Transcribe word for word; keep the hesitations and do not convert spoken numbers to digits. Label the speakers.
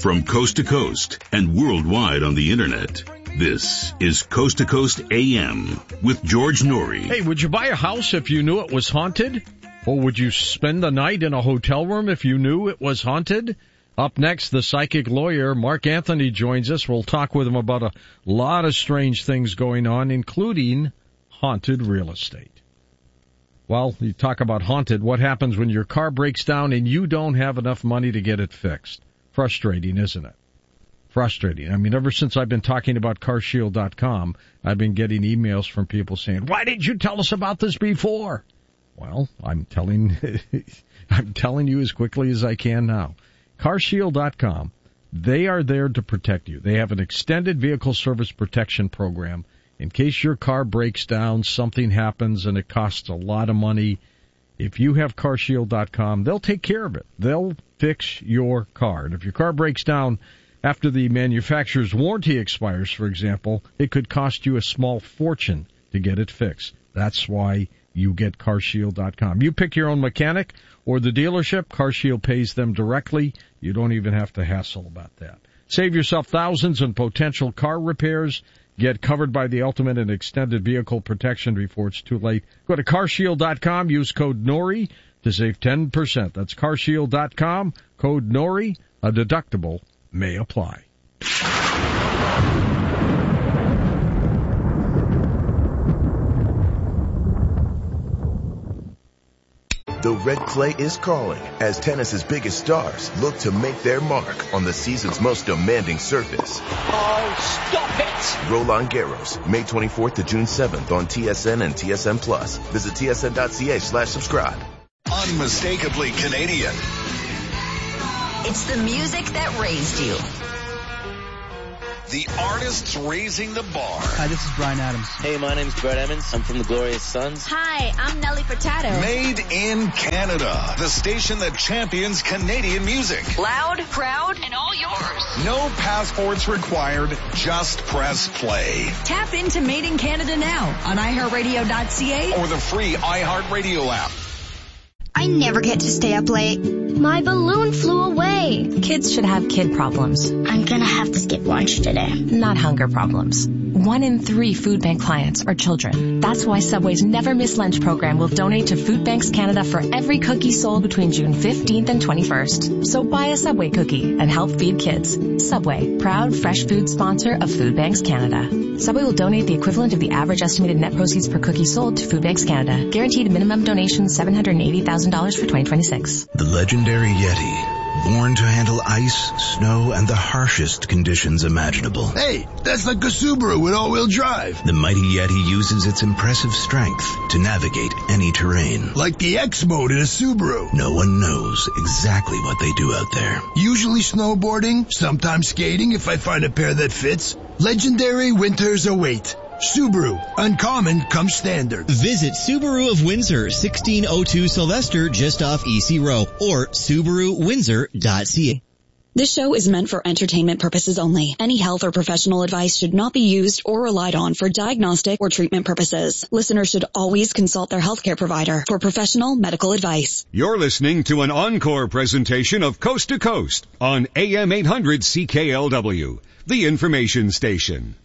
Speaker 1: From coast to coast and worldwide on the internet, this is Coast to Coast A M with George Noory.
Speaker 2: Hey, would you buy a house if you knew it was haunted? Or would you spend the night in a hotel room if you knew it was haunted? Up next, the psychic lawyer, Mark Anthony, joins us. We'll talk with him about a lot of strange things going on, including haunted real estate. Well, you talk about haunted. What happens when your car breaks down and you don't have enough money to get it fixed? Frustrating, isn't it? Frustrating. I mean, ever since I've been talking about car shield dot com, I've been getting emails from people saying, why didn't you tell us about this before? Well, I'm telling, I'm telling you as quickly as I can now. car shield dot com, they are there to protect you. They have an extended vehicle service protection program. In case your car breaks down, something happens, and it costs a lot of money. If you have car shield dot com, they'll take care of it. They'll fix your car. And if your car breaks down after the manufacturer's warranty expires, for example, it could cost you a small fortune to get it fixed. That's why you get car shield dot com. You pick your own mechanic or the dealership. CarShield pays them directly. You don't even have to hassle about that. Save yourself thousands in potential car repairs. Get covered by the ultimate and extended vehicle protection before it's too late. Go to car shield dot com. Use code Noory to save ten percent. That's car shield dot com. Code Noory. A deductible may apply.
Speaker 3: The red clay is calling as tennis's biggest stars look to make their mark on the season's most demanding surface.
Speaker 4: Oh, stop it!
Speaker 3: Roland Garros, May twenty-fourth to June seventh on T S N and T S N Plus. Visit T S N dot C A slash subscribe.
Speaker 5: Unmistakably Canadian.
Speaker 6: It's the music that raised you.
Speaker 5: The artists raising the bar.
Speaker 7: Hi, this is Bryan Adams.
Speaker 8: Hey, my name's Brett Emmons. I'm from the Glorious Sons.
Speaker 9: Hi, I'm Nelly Furtado.
Speaker 5: Made in Canada. The station that champions Canadian music.
Speaker 6: Loud, proud, and all yours.
Speaker 5: No passports required. Just press play.
Speaker 6: Tap into Made in Canada now on i heart radio dot c a
Speaker 5: or the free iHeartRadio app.
Speaker 9: I never get to stay up late. My balloon flew away.
Speaker 10: Kids should have kid problems.
Speaker 9: I'm gonna have to skip lunch today.
Speaker 10: Not hunger problems. One in three food bank clients are children. That's why Subway's Never Miss Lunch program will donate to Food Banks Canada for every cookie sold between June fifteenth and twenty-first. So buy a Subway cookie and help feed kids. Subway, proud fresh food sponsor of Food Banks Canada. Subway will donate the equivalent of the average estimated net proceeds per cookie sold to Food Banks Canada. Guaranteed minimum donation seven hundred eighty thousand dollars for twenty twenty-six.
Speaker 11: The legendary Yeti. Born to handle ice, snow, and the harshest conditions imaginable.
Speaker 12: Hey, that's like a Subaru with all-wheel drive.
Speaker 11: The mighty Yeti uses its impressive strength to navigate any terrain.
Speaker 12: Like the X mode in a Subaru.
Speaker 11: No one knows exactly what they do out there.
Speaker 12: Usually snowboarding, sometimes skating if I find a pair that fits. Legendary winters await. Subaru. Uncommon comes standard.
Speaker 13: Visit Subaru of Windsor, sixteen oh two Sylvester, just off E C Row, or Subaru Windsor dot C A.
Speaker 14: This show is meant for entertainment purposes only. Any health or professional advice should not be used or relied on for diagnostic or treatment purposes. Listeners should always consult their healthcare provider for professional medical advice.
Speaker 15: You're listening to an encore presentation of Coast to Coast on A M eight hundred C K L W, the information station.